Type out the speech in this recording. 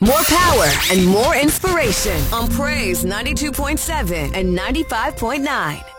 More power and more inspiration on Praise 92.7 and 95.9.